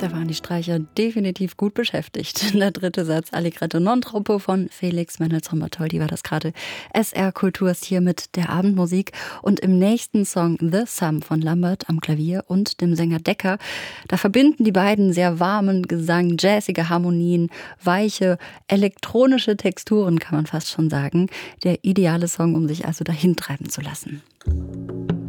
Da waren die Streicher definitiv gut beschäftigt. Der dritte Satz Allegretto non troppo von Felix Mendelssohn-Bartholdy war das gerade. SR Kultur ist hier mit der Abendmusik. Und im nächsten Song The Sum von Lambert am Klavier und dem Sänger Decker, da verbinden die beiden sehr warmen Gesang, jazzige Harmonien, weiche, elektronische Texturen, kann man fast schon sagen. Der ideale Song, um sich also dahin treiben zu lassen.